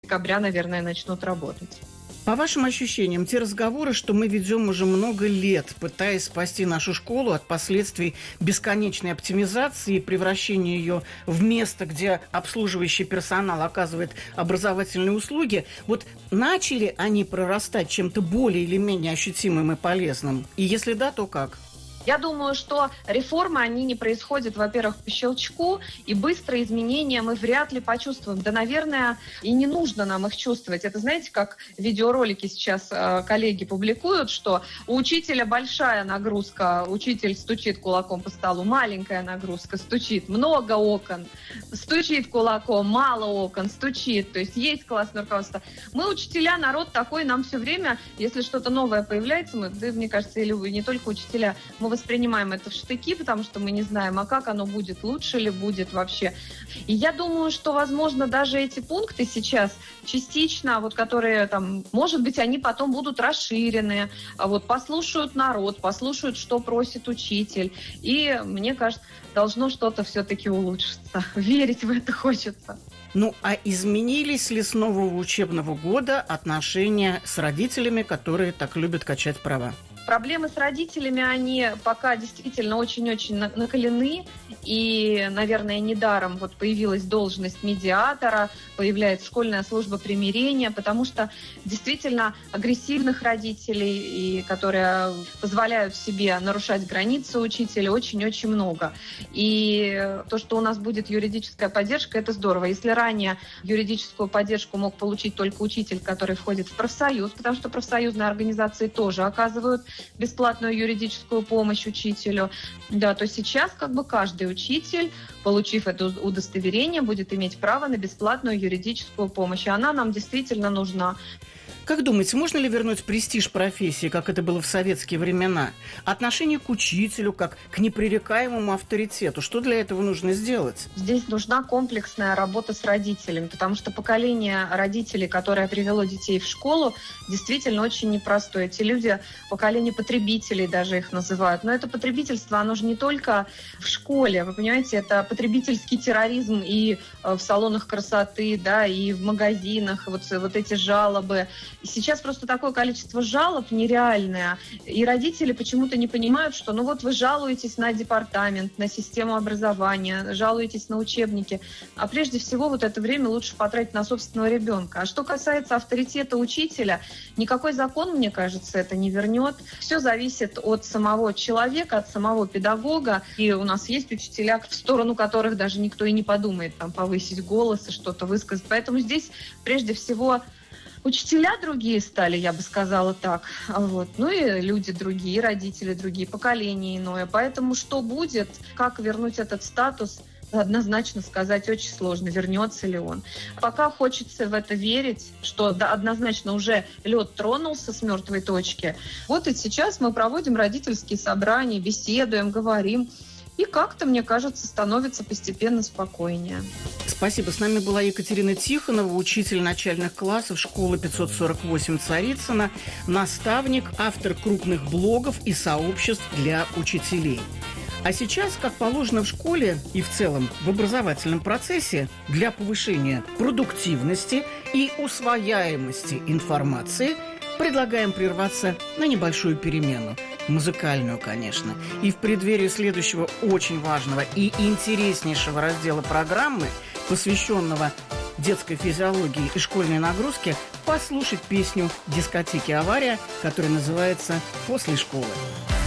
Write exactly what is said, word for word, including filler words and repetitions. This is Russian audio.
декабря, наверное, начнут работать. По вашим ощущениям, те разговоры, что мы ведем уже много лет, пытаясь спасти нашу школу от последствий бесконечной оптимизации и превращения ее в место, где обслуживающий персонал оказывает образовательные услуги, вот начали они прорастать чем-то более или менее ощутимым и полезным? И если да, то как? Я думаю, что реформы, они не происходят, во-первых, по щелчку, и быстрые изменения мы вряд ли почувствуем. Да, наверное, и не нужно нам их чувствовать. Это, знаете, как видеоролики сейчас э, коллеги публикуют, что у учителя большая нагрузка, учитель стучит кулаком по столу, маленькая нагрузка, стучит, много окон, стучит кулаком, мало окон, стучит, то есть есть классное руководство. Мы, учителя, народ такой, нам все время, если что-то новое появляется, мы, да, мне кажется, или не только учителя, мы воспринимаем это в штыки, потому что мы не знаем, а как оно будет, лучше ли будет вообще. И я думаю, что, возможно, даже эти пункты сейчас частично, вот которые там, может быть, они потом будут расширены, вот послушают народ, послушают, что просит учитель. И, мне кажется, должно что-то все-таки улучшиться. Верить в это хочется. Ну, а изменились ли с нового учебного года отношения с родителями, которые так любят качать права? Проблемы с родителями, они пока действительно очень-очень накалены, и, наверное, недаром вот появилась должность медиатора, появляется школьная служба примирения, потому что действительно агрессивных родителей, и которые позволяют себе нарушать границы учителя, очень-очень много. И то, что у нас будет юридическая поддержка, это здорово. Если ранее юридическую поддержку мог получить только учитель, который входит в профсоюз, потому что профсоюзные организации тоже оказывают бесплатную юридическую помощь учителю, да, то сейчас как бы каждый учитель, получив это удостоверение, будет иметь право на бесплатную юридическую помощь. И она нам действительно нужна. Как думаете, можно ли вернуть престиж профессии, как это было в советские времена? Отношение к учителю, как к непререкаемому авторитету. Что для этого нужно сделать? Здесь нужна комплексная работа с родителями, потому что поколение родителей, которое привело детей в школу, действительно очень непростое. Эти люди, поколение потребителей даже их называют. Но это потребительство, оно же не только в школе. Вы понимаете, это потребительский терроризм и в салонах красоты, да, и в магазинах, вот, вот эти жалобы. И сейчас просто такое количество жалоб нереальное. И родители почему-то не понимают, что ну вот вы жалуетесь на департамент, на систему образования, жалуетесь на учебники. А прежде всего вот это время лучше потратить на собственного ребенка. А что касается авторитета учителя, никакой закон, мне кажется, это не вернет. Все зависит от самого человека, от самого педагога. И у нас есть учителя, в сторону которых даже никто и не подумает там повысить голос и что-то высказать. Поэтому здесь прежде всего учителя другие стали, я бы сказала так. Вот. Ну и люди другие, родители другие, поколение иное. Поэтому что будет, как вернуть этот статус, однозначно сказать очень сложно, вернется ли он. Пока хочется в это верить, что да, однозначно уже лед тронулся с мертвой точки. Вот и сейчас мы проводим родительские собрания, беседуем, говорим. И как-то, мне кажется, становится постепенно спокойнее. Спасибо. С нами была Екатерина Тихонова, учитель начальных классов школы пятьсот сорок восемь Царицына, наставник, автор крупных блогов и сообществ для учителей. А сейчас, как положено в школе и в целом в образовательном процессе, для повышения продуктивности и усвояемости информации предлагаем прерваться на небольшую перемену. Музыкальную, конечно. И в преддверии следующего очень важного и интереснейшего раздела программы, посвященного детской физиологии и школьной нагрузке, послушать песню дискотеки «Авария», которая называется «После школы».